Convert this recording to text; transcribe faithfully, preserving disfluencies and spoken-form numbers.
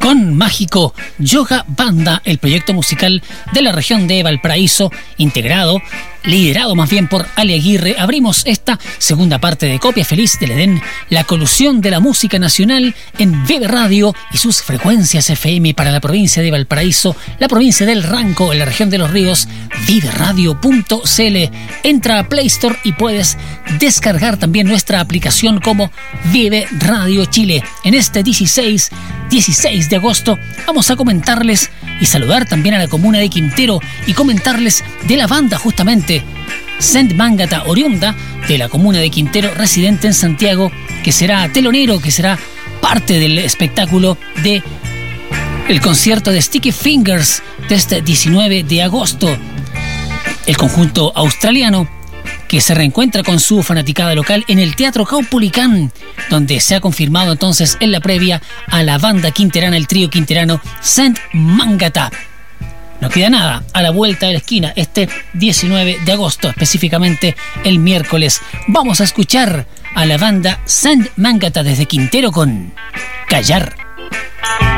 con Mágico Yoga Banda, el proyecto musical de la región de Valparaíso, integrado, liderado más bien por Ale Aguirre. Abrimos esta segunda parte de Copia Feliz del Edén, la colusión de la música nacional en Vive Radio y sus frecuencias F M para la provincia de Valparaíso, la provincia del Ranco, en la región de Los Ríos, vive radio punto c l. Entra a Play Store y puedes descargar también nuestra aplicación como Vive Radio Chile. En este dieciséis de agosto vamos a comentarles y saludar también a la comuna de Quintero y comentarles de la banda justamente Saint Mangata, oriunda de la comuna de Quintero, residente en Santiago, que será telonero, que será parte del espectáculo de el concierto de Sticky Fingers de este diecinueve de agosto. El conjunto australiano que se reencuentra con su fanaticada local en el Teatro Caupolicán, donde se ha confirmado entonces en la previa a la banda quinterana, el trío quinterano Saint Mangata. No queda nada, a la vuelta de la esquina, este diecinueve de agosto, específicamente el miércoles. Vamos a escuchar a la banda Saint Mangata desde Quintero con Callar.